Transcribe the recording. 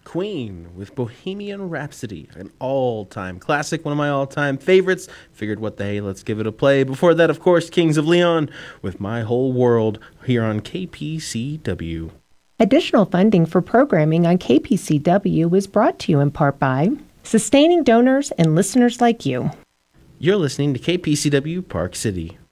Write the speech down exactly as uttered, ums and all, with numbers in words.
Queen with Bohemian Rhapsody, an all-time classic, one of my all-time favorites. Figured, what the hey, let's give it a play. Before that, of course, Kings of Leon with My Whole World here on K P C W. Additional funding for programming on K P C W is brought to you in part by sustaining donors and listeners like you. You're listening to K P C W Park City.